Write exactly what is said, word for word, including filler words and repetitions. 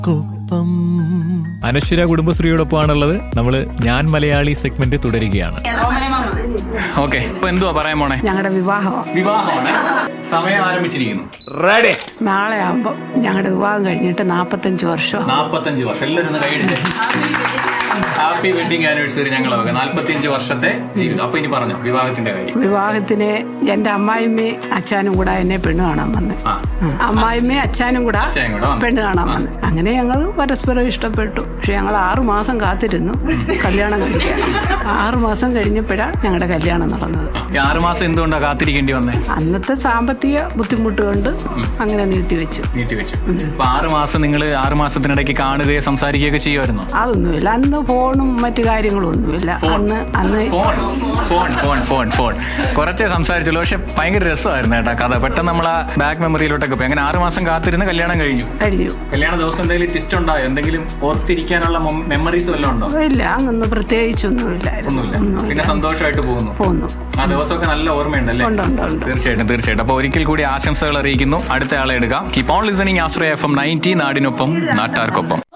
അനശ്വര കുടുംബശ്രീയോടൊപ്പമാണുള്ളത്. നമ്മള് ഞാൻ മലയാളി സെഗ്മെന്റ് തുടരുകയാണ്. ഓക്കെ, ഇപ്പൊ എന്തുവാ പറയാൻ പോണേ? ഞങ്ങളുടെ വിവാഹമാണ്. വിവാഹമാണ്. സമയം ആരംഭിച്ചിരിക്കുന്നു. റെഡി. നാളെ ആകുമ്പോ ഞങ്ങളുടെ വിവാഹം കഴിഞ്ഞിട്ട് നാപ്പത്തഞ്ച് വർഷം. നാപ്പത്തഞ്ച് വർഷം എല്ലാവരും കൈയടിച്ചേ. Happy wedding anniversary. ഞങ്ങളൊക്കെ നാല്പത്തിയഞ്ച് വർഷത്തെ ജീവിതം. അപ്പൊ ഇനി പറഞ്ഞു വിവാഹത്തിന്റെ കാര്യം. വിവാഹത്തിന് എന്റെ അമ്മായിമ്മയും അച്ഛനും കൂടെ എന്നെ പെണ്ണ് കാണാൻ വന്ന്. അമ്മായിമ്മയും അച്ഛനും കൂടെ പെണ്ണ് കാണാൻ വന്ന്. അങ്ങനെ ഞങ്ങൾ പരസ്പരം ഇഷ്ടപ്പെട്ടു. പക്ഷെ ഞങ്ങൾ ആറു മാസം കാത്തിരുന്നു കല്യാണം കഴിക്കാൻ. ആറു മാസം കഴിഞ്ഞപ്പോഴാണ് ഞങ്ങളുടെ കല്യാണം നടന്നത്. ആറു മാസം എന്തുകൊണ്ടാ കാത്തിരിക്കേണ്ടി വന്നേ? അന്നത്തെ സാമ്പത്തിക ബുദ്ധിമുട്ട് കൊണ്ട് അങ്ങനെ നീട്ടിവെച്ചു. നീട്ടിവെച്ചു. അപ്പൊ ആറു മാസം നിങ്ങൾ ആറു മാസത്തിനിടയ്ക്ക് കാണുകയോ സംസാരിക്കുകയൊക്കെ ചെയ്യുമായിരുന്നോ? അതൊന്നുമില്ല. അന്ന് ഫോണും മറ്റു കാര്യങ്ങളും ഒന്നുമില്ല. അന്ന് അന്ന് phone phone phone phone phone കുറച്ചേ സംസാരിച്ചുള്ളൂ. പക്ഷെ ഭയങ്കര രസമായിരുന്നു കേട്ടാ കഥ. പെട്ടെന്ന് നമ്മൾ ആ ബാക്ക് മെമ്മറിയിലോട്ടൊക്കെ പോയി. അങ്ങനെ ആറു മാസം കാത്തിരുന്ന് കല്യാണം കഴിഞ്ഞു. കഴിഞ്ഞു. കല്യാണ ദിവസം എന്തെങ്കിലും ടിസ്റ്റ് ഉണ്ടായോ? എന്തെങ്കിലും ഓർത്തിരിക്കാനുള്ള മെമ്മറീസ് വല്ലതും ഉണ്ടോ? ഇല്ല, അങ്ങൊന്നും പ്രത്യേകിച്ചൊന്നുമില്ലായിരുന്നു. പിന്നെ സന്തോഷമായിട്ട് പോകുന്നു പോകുന്നു ആ ദിവസമൊക്കെ നല്ല ഓർമ്മയുണ്ടല്ലേ? തീർച്ചയായിട്ടും തീർച്ചയായിട്ടും. അപ്പൊ ഒരിക്കൽ കൂടി ആശംസകൾ അറിയിക്കുന്നു. അടുത്ത ആളെ എടുക്കാം. Keep on listening. Ashraya F M ninety, നാടിനൊപ്പം നാട്ടാർക്കൊപ്പം.